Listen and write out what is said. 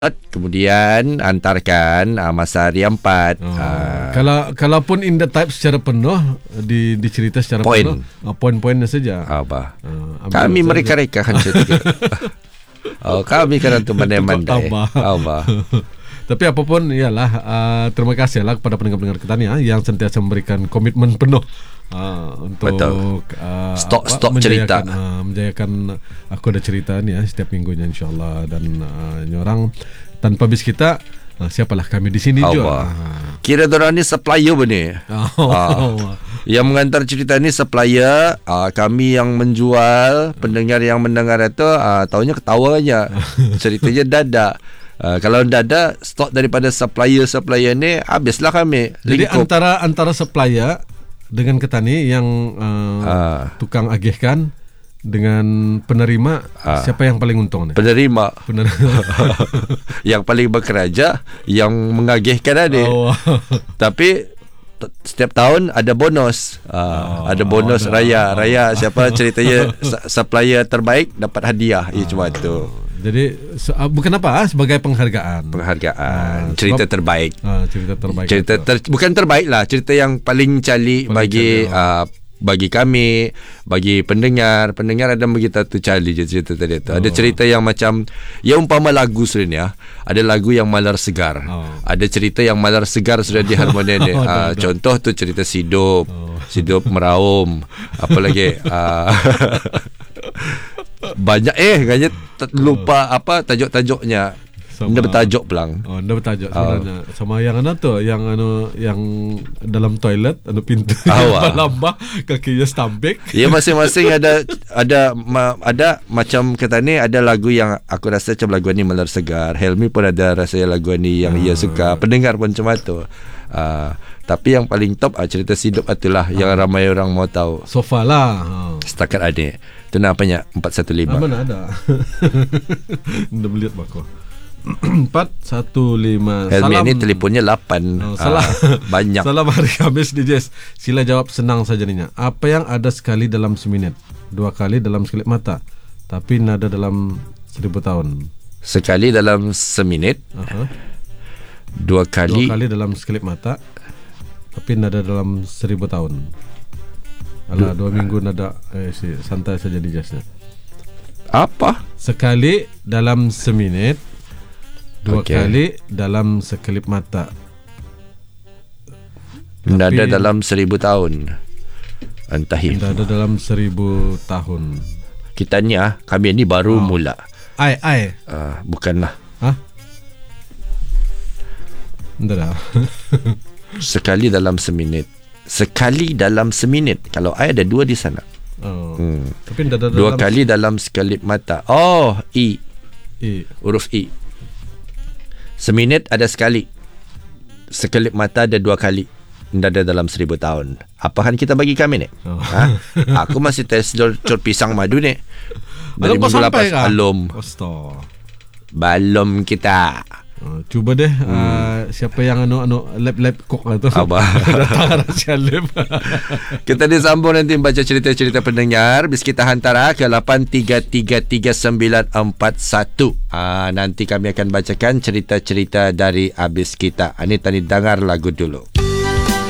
Kemudian antarkan masa hari 4. Kalaupun in the type secara penuh dicerita secara penuh, poin-poinnya saja. Kami mereka-rekakan cerita. Kami kan tu mandai-mandai. Tapi apapun ialah, terima kasih lah kepada pendengar-pendengar kita ni yang sentiasa memberikan komitmen penuh untuk stok cerita, menjayakan Aku Ada Cerita ni setiap minggunya insyaAllah. Dan orang tanpa bis kita, siapalah kami di sini juga. Kira dorang ni supplier ni. Yang mengantar cerita ni supplier, kami yang menjual, pendengar yang mendengar itu taunya ketawa aja. Ceritanya dadak. Kalau tidak ada stok daripada supplier ni, habislah kami. Jadi antara supplier dengan ketani yang tukang agihkan dengan penerima, siapa yang paling untung ni? Penerima. Yang paling bekerja, yang mengagihkan tadi. Tapi setiap tahun ada bonus. Ada bonus raya. Siapa ceritanya supplier terbaik dapat hadiah. Cuma tu. Jadi bukan apa, sebagai penghargaan. Cerita terbaik. Bukan terbaik lah, cerita yang paling cali bagi kami, bagi pendengar ada begitu tu cali je cerita tadi tu. Ada cerita yang macam umpama lagu sudah ni ada lagu yang malar segar. Ada cerita yang malar segar sudah di harmoni ni. Contoh tu cerita Sidup Meraum. Apa lagi? Banyak kayaknya lupa apa tajuk-tajuknya. Dia bertajuk pelang. Dia bertajuk sebenarnya. Sama yang yang dalam toilet pintu lambah kakinya stambik. Ya, masing-masing ada macam kata ni, ada lagu yang aku rasa macam lagu ni malar segar. Helmi pun ada rasa lagu ni yang ia suka. Pendengar pun macam tu. Tapi yang paling top cerita Sidup itulah yang ramai orang mau tahu. Sofa lah. Setakat ada. Tu namanya 415. Mana ada. Dah melihat bako. 415. Helmi ni telefonnya 8. Salah. Banyak. Salah hari Khamis di Jess. Sila jawab senang saja ninya. Apa yang ada sekali dalam seminit, 2 kali dalam sekelip mata, tapi nada dalam 1000 tahun? Sekali dalam seminit, 2 kali dalam sekelip mata, tapi nada dalam 1000 tahun. Alah, 2 minggu nada santai saja di Jasnya. Apa? Sekali dalam seminit, 2 kali dalam sekelip mata, nada dalam 1000 tahun. Entah. Nada dalam 1000 tahun. Kita ni kami ni baru mula. Bukanlah. Entah dah. Sekali dalam seminit. Kalau I ada 2 di sana. Tapi nada 2 kali dalam sekelip mata. I. Huruf I. Seminit ada sekali. Sekelip mata ada 2 kali. Nada dalam 1000 tahun. Apahan kita bagi kami ni? Aku masih tes cor pisang madu ni. Dari minggu lepas balom kita. Cuba deh siapa yang lab cook lah tu. Datang rahsia lab. Kita disambung nanti baca cerita-cerita pendengar. Bis kita hantar ke 83333941. Nanti kami akan bacakan cerita-cerita dari Abis kita. Ini tadi dengar lagu dulu.